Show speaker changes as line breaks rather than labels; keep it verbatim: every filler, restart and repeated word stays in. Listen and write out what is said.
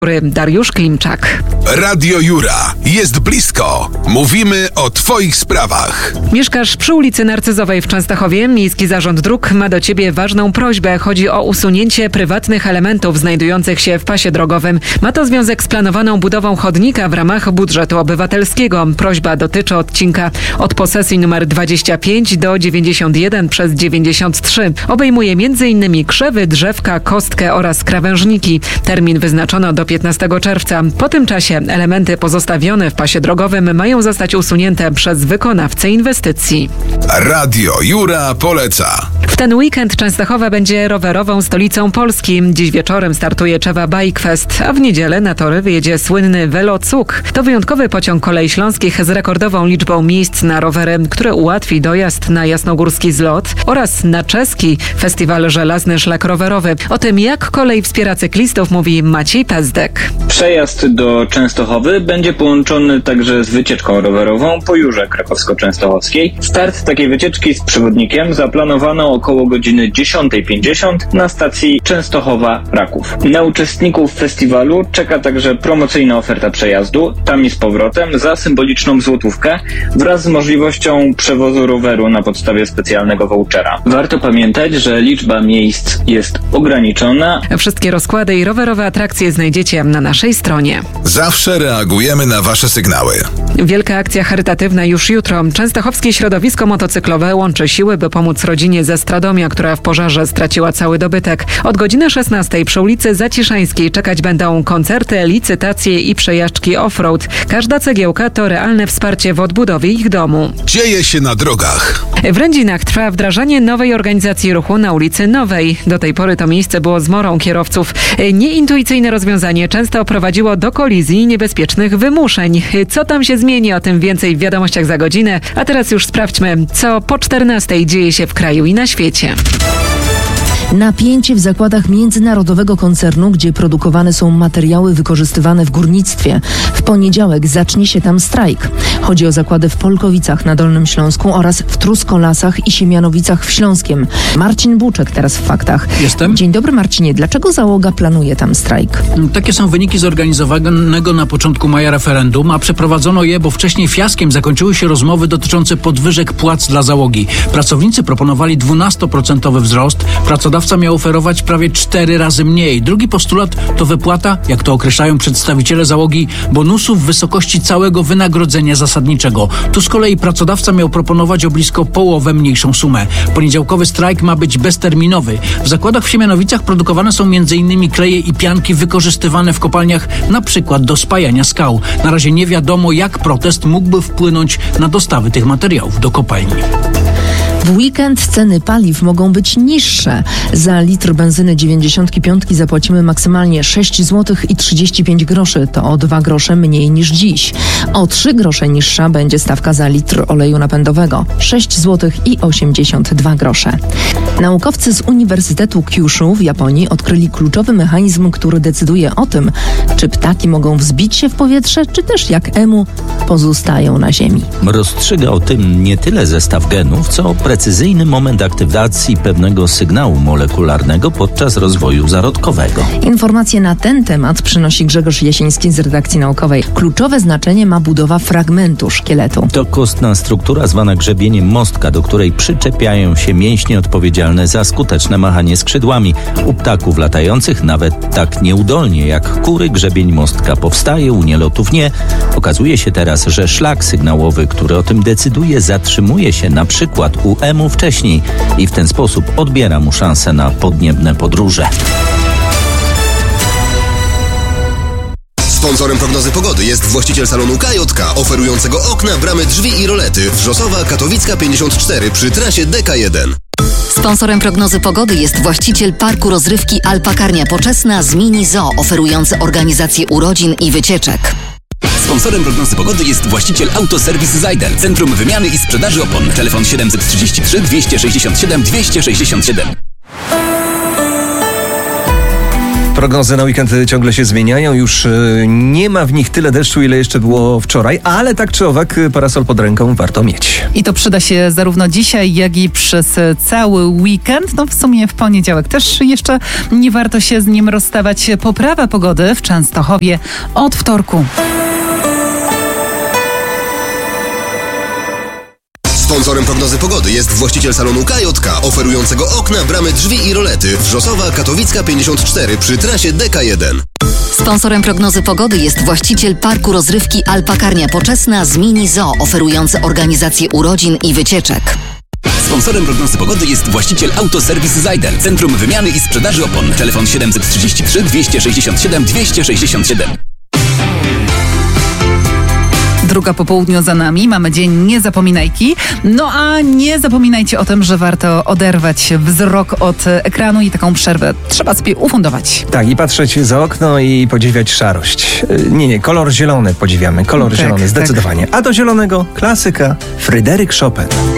Dariusz Klimczak.
Radio Jura. Jest blisko. Mówimy o Twoich sprawach.
Mieszkasz przy ulicy Narcyzowej w Częstochowie? Miejski Zarząd Dróg ma do Ciebie ważną prośbę. Chodzi o usunięcie prywatnych elementów znajdujących się w pasie drogowym. Ma to związek z planowaną budową chodnika w ramach budżetu obywatelskiego. Prośba dotyczy odcinka od posesji numer dwadzieścia pięć do dziewięćdziesiąt jeden przez dziewięćdziesiąt trzy. Obejmuje między innymi krzewy, drzewka, kostkę oraz krawężniki. Termin wyznaczono do piętnastego czerwca. Po tym czasie elementy pozostawione w pasie drogowym mają zostać usunięte przez wykonawcę inwestycji.
Radio Jura poleca.
W ten weekend Częstochowa będzie rowerową stolicą Polski. Dziś wieczorem startuje Czewa Bike Fest, a w niedzielę na tory wyjedzie słynny Velocuk. To wyjątkowy pociąg Kolei Śląskich z rekordową liczbą miejsc na rowery, które ułatwi dojazd na jasnogórski zlot oraz na czeski festiwal Żelazny Szlak Rowerowy. O tym, jak kolej wspiera cyklistów, mówi Maciej Pezdek.
Przejazd do Częstochowy będzie połączony także z wycieczką rowerową po Jurze Krakowsko-Częstochowskiej. Start takiej wycieczki z przewodnikiem zaplanowano około godziny dziesiąta pięćdziesiąt na stacji Częstochowa-Raków. Na uczestników festiwalu czeka także promocyjna oferta przejazdu, tam i z powrotem, za symboliczną złotówkę wraz z możliwością przewozu roweru na podstawie specjalnego vouchera. Warto pamiętać, że liczba miejsc jest ograniczona.
Wszystkie rozkłady i rowerowe atrakcje znajdziecie na naszej stronie.
Zawsze reagujemy na Wasze sygnały.
Wielka akcja charytatywna już jutro. Częstochowskie środowisko motocyklowe łączy siły, by pomóc rodzinie ze Stradomia, która w pożarze straciła cały dobytek. Od godziny szesnastej przy ulicy Zaciszańskiej czekać będą koncerty, licytacje i przejażdżki off-road. Każda cegiełka to realne wsparcie w odbudowie ich domu.
Dzieje się na drogach.
W Rędzinach trwa wdrażanie nowej organizacji ruchu na ulicy Nowej. Do tej pory to miejsce było zmorą kierowców. Nieintuicyjne rozwiązanie często prowadziło do kolizji i niebezpiecznych wymuszeń. Co tam się zmieni? O tym więcej w wiadomościach za godzinę. A teraz już sprawdźmy, co po czternastej dzieje się w kraju i na świecie.
Napięcie w zakładach międzynarodowego koncernu, gdzie produkowane są materiały wykorzystywane w górnictwie. W poniedziałek zacznie się tam strajk. Chodzi o zakłady w Polkowicach na Dolnym Śląsku oraz w Truskolasach i Siemianowicach w Śląskiem. Marcin Buczek teraz w Faktach.
Jestem.
Dzień dobry, Marcinie. Dlaczego załoga planuje tam strajk?
Takie są wyniki zorganizowanego na początku maja referendum, a przeprowadzono je, bo wcześniej fiaskiem zakończyły się rozmowy dotyczące podwyżek płac dla załogi. Pracownicy proponowali dwunastoprocentowy wzrost, pracodawca miał oferować prawie cztery razy mniej. Drugi postulat to wypłata, jak to określają przedstawiciele załogi, bonusów w wysokości całego wynagrodzenia zasadniczego. Tu z kolei pracodawca miał proponować o blisko połowę mniejszą sumę. Poniedziałkowy strajk ma być bezterminowy. W zakładach w Siemianowicach produkowane są między innymi kleje i pianki wykorzystywane w kopalniach, na przykład do spajania skał. Na razie nie wiadomo, jak protest mógłby wpłynąć na dostawy tych materiałów do kopalni.
W weekend ceny paliw mogą być niższe. Za litr benzyny dziewięćdziesiąt pięć zapłacimy maksymalnie sześć złotych i trzydzieści pięć groszy. To o dwa grosze mniej niż dziś. O trzy grosze niższa będzie stawka za litr oleju napędowego. sześć złotych i osiemdziesiąt dwa grosze. Naukowcy z Uniwersytetu Kyushu w Japonii odkryli kluczowy mechanizm, który decyduje o tym, czy ptaki mogą wzbić się w powietrze, czy też jak emu pozostają na ziemi.
Rozstrzygał tym nie tyle zestaw genów, co precyzyjny moment aktywacji pewnego sygnału molekularnego podczas rozwoju zarodkowego.
Informacje na ten temat przynosi Grzegorz Jasiński z redakcji naukowej. Kluczowe znaczenie ma budowa fragmentu szkieletu.
To kostna struktura zwana grzebieniem mostka, do której przyczepiają się mięśnie odpowiedzialne za skuteczne machanie skrzydłami. U ptaków latających nawet tak nieudolnie jak kury grzebień mostka powstaje, u nielotów nie. Okazuje się teraz, że szlak sygnałowy, który o tym decyduje, zatrzymuje się na przykład u emu wcześniej i w ten sposób odbiera mu szansę na podniebne podróże.
Sponsorem prognozy pogody jest właściciel salonu K J K, oferującego okna, bramy, drzwi i rolety. Wrzosowa, Katowicka pięćdziesiąt cztery przy trasie D K jeden.
Sponsorem prognozy pogody jest właściciel parku rozrywki Alpakarnia Poczesna z Mini Zoo, oferujący organizację urodzin i wycieczek.
Sponsorem prognozy pogody jest właściciel Autoserwis Zajder, centrum wymiany i sprzedaży opon. Telefon siedemset trzydzieści trzy dwieście sześćdziesiąt siedem dwieście sześćdziesiąt siedem.
Prognozy na weekend ciągle się zmieniają. Już nie ma w nich tyle deszczu, ile jeszcze było wczoraj, ale tak czy owak parasol pod ręką warto mieć.
I to przyda się zarówno dzisiaj, jak i przez cały weekend. No w sumie w poniedziałek też jeszcze nie warto się z nim rozstawać. Poprawa pogody w Częstochowie od wtorku.
Sponsorem prognozy pogody jest właściciel salonu K J K, oferującego okna, bramy, drzwi i rolety. Wrzosowa Katowicka pięćdziesiąt cztery przy trasie D K jeden.
Sponsorem prognozy pogody jest właściciel parku rozrywki Alpakarnia Poczesna z Mini Zoo, oferujący organizację urodzin i wycieczek.
Sponsorem prognozy pogody jest właściciel Autoserwis Zajder. Centrum wymiany i sprzedaży opon. Telefon siedem trzy trzy, dwieście sześćdziesiąt siedem, dwieście sześćdziesiąt siedem.
Druga po południu za nami, mamy dzień niezapominajki. No a nie zapominajcie o tym, że warto oderwać wzrok od ekranu i taką przerwę trzeba sobie ufundować.
Tak, i patrzeć za okno i podziwiać szarość. Nie, nie, kolor zielony podziwiamy, kolor
tak,
zielony, zdecydowanie. Tak. A do zielonego klasyka Fryderyk Chopin.